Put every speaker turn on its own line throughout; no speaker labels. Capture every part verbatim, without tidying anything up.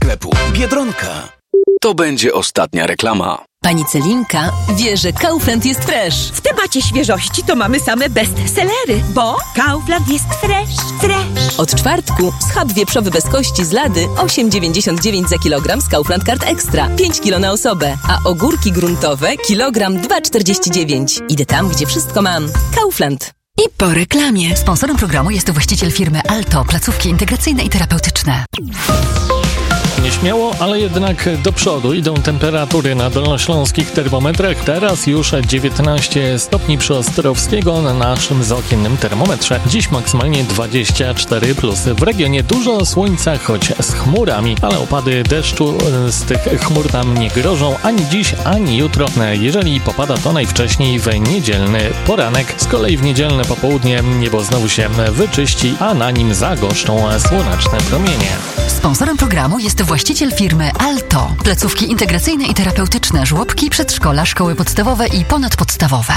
sklepu. Biedronka. To będzie ostatnia reklama.
Pani Celinka wie, że Kaufland jest fresh.
W temacie świeżości to mamy same bestsellery, bo Kaufland jest fresh, fresh.
Od czwartku schab wieprzowy bez kości z Lady osiem dziewięćdziesiąt dziewięć za kilogram z Kaufland Card Extra. pięć kilo na osobę. A ogórki gruntowe kilogram dwa czterdzieści dziewięć. Idę tam, gdzie wszystko mam. Kaufland.
I po reklamie. Sponsorem programu jest właściciel firmy Alto, placówki integracyjne i terapeutyczne.
Nieśmiało, ale jednak do przodu idą temperatury na dolnośląskich termometrach. Teraz już dziewiętnaście stopni przy Ostrowskiego na naszym zaokiennym termometrze. Dziś maksymalnie dwadzieścia cztery plus. W regionie dużo słońca, choć z chmurami, ale opady deszczu z tych chmur nam nie grożą ani dziś, ani jutro. Jeżeli popada, to najwcześniej w niedzielny poranek. Z kolei w niedzielne popołudnie niebo znowu się wyczyści, a na nim zagoszczą słoneczne promienie.
Sponsorem programu jest właściciel firmy Alto. Placówki integracyjne i terapeutyczne, żłobki, przedszkola, szkoły podstawowe i ponadpodstawowe.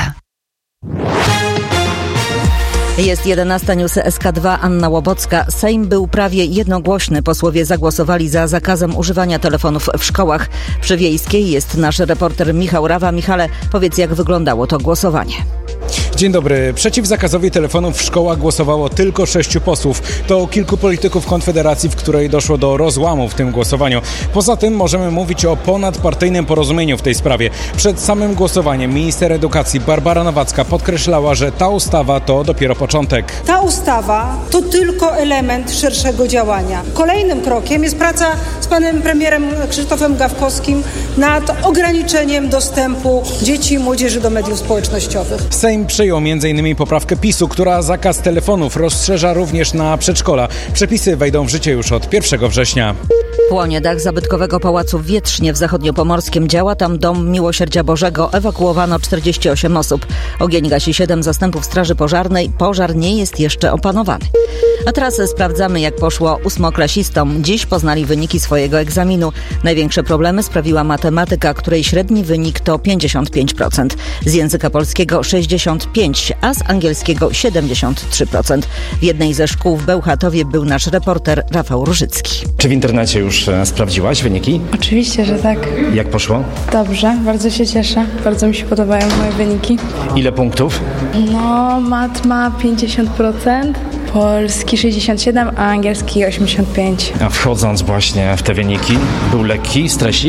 Jest jedenasta, news S K dwa, Anna Łobocka. Sejm był prawie jednogłośny. Posłowie zagłosowali za zakazem używania telefonów w szkołach. Przy Wiejskiej jest nasz reporter Michał Rawa. Michale, powiedz, jak wyglądało to głosowanie.
Dzień dobry. Przeciw zakazowi telefonów w szkołach głosowało tylko sześciu posłów. To kilku polityków Konfederacji, w której doszło do rozłamu w tym głosowaniu. Poza tym możemy mówić o ponadpartyjnym porozumieniu w tej sprawie. Przed samym głosowaniem minister edukacji Barbara Nowacka podkreślała, że ta ustawa to dopiero początek.
Ta ustawa to tylko element szerszego działania. Kolejnym krokiem jest praca z panem premierem Krzysztofem Gawkowskim nad ograniczeniem dostępu dzieci i młodzieży do mediów społecznościowych.
Sejm przyjął między innymi poprawkę PiSu, która zakaz telefonów rozszerza również na przedszkola. Przepisy wejdą w życie już od pierwszego września.
Płonie dach zabytkowego pałacu w Wietrznie w Zachodniopomorskiem. Działa tam Dom Miłosierdzia Bożego. Ewakuowano czterdzieści osiem osób. Ogień gasi siedem zastępów straży pożarnej. Pożar nie jest jeszcze opanowany. A teraz sprawdzamy, jak poszło ósmoklasistom. Dziś poznali wyniki swojego egzaminu. Największe problemy sprawiła matematyka, której średni wynik to pięćdziesiąt pięć procent. Z języka polskiego sześćdziesiąt pięć procent, a z angielskiego siedemdziesiąt trzy procent. W jednej ze szkół w Bełchatowie był nasz reporter Rafał Różycki.
Czy w internecie już e, sprawdziłaś wyniki?
Oczywiście, że tak.
Jak poszło?
Dobrze, bardzo się cieszę. Bardzo mi się podobają moje wyniki.
Ile punktów?
No, mat ma pięćdziesiąt procent, polski sześćdziesiąt siedem procent, a angielski osiemdziesiąt pięć procent.
A wchodząc właśnie w te wyniki, był lekki stresik?